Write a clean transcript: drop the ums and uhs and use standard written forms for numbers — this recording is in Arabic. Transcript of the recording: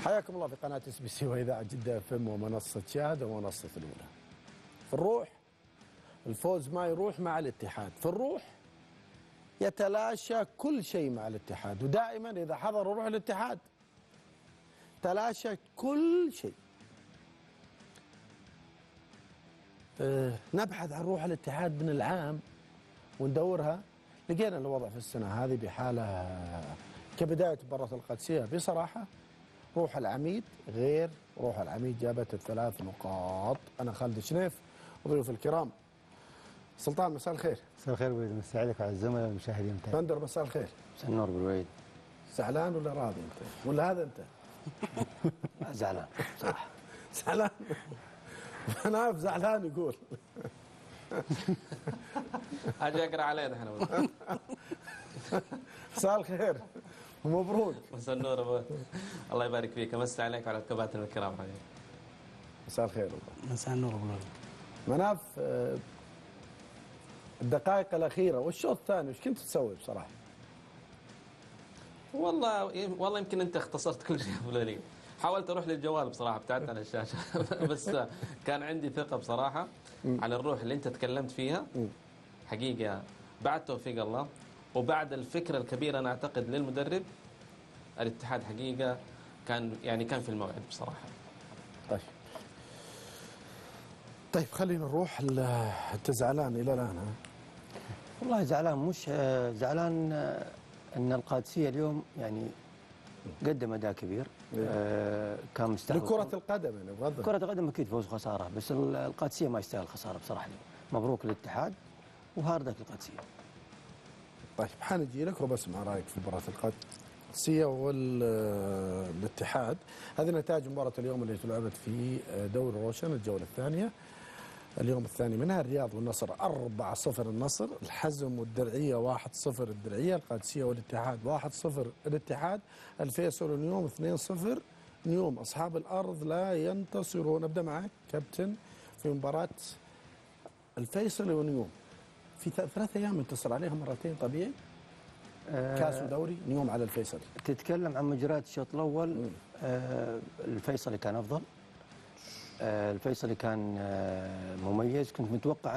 حياكم الله في قناة SBC وإذاعة جدة FM ومنصة شاهد ومنصة الأولى. في الروح الفوز ما يروح مع الاتحاد، في الروح يتلاشى كل شيء مع الاتحاد، ودائما إذا حضر روح الاتحاد تلاشى كل شيء. نبحث عن روح الاتحاد من العام وندورها، لقينا الوضع في السنة هذه بحالة كبداية مباراة القادسية. بصراحة روح العميد غير روح العميد، جابت الثلاث نقاط. أنا خالد شنيف وضيوف الكرام. سلطان مساء الخير. مساء الخير وليد، مساء عليك وعلى الزملاء والمشاهدين. بندر مساء الخير. مساء النور بالويد. زعلان ولا راضي أنت؟ ولا هذا أنت؟ زعلان صراحة. زعلان. أنا عارف زعلان يقول. أجي أقرأ علينا احنا. مساء الخير ومبروك. مساء النور الله يبارك فيك، مساء عليك وعلى الكباتن الكرام. مساء الخير والله. مساء النور بالويد. مناف، الدقائق الأخيرة والشوط الثاني وش كنت تسوي بصراحة؟ والله يمكن أنت اختصرت كل شيء أبو وليد. حاولت أروح للجوال بصراحة، ابتعدت عن الشاشة. بس كان عندي ثقة بصراحة على الروح اللي أنت تكلمت فيها حقيقة، بعد توفيق الله وبعد الفكرة الكبيرة أنا أعتقد للمدرب. الاتحاد حقيقة كان في الموعد بصراحة. طيب خلينا نروح. أنت زعلان إلى الآن؟ والله زعلان، مش زعلان ان القادسيه اليوم يعني قدم اداء كبير. كان مستحق لكرة القدم يعني بغض كرة القدم اكيد فوز وخساره، بس القادسيه ما يستاهل الخساره بصراحه. مبروك للاتحاد وهاردك القادسيه. طيب حنجي لك وبسمع رايك في مباراة القادسية والاتحاد. هذه نتائج مباراة اليوم اللي تلعبت في دوري روشن الجولة الثانية. اليوم الثاني منها الرياض والنصر 4-0 النصر، الحزم والدرعية 1-0 الدرعية، القادسية والاتحاد 1-0 الاتحاد، الفيصل والنيوم 2-0 نيوم. أصحاب الأرض لا ينتصرون. نبدأ معك كابتن في مباراة الفيصل والنيوم. في 3 أيام انتصر عليهم مرتين طبيعي، كاس ودوري. نيوم على الفيصل. تتكلم عن مجريات الشوط الأول. الفيصلي كان أفضل، الفيصلي كان مميز. كنت متوقع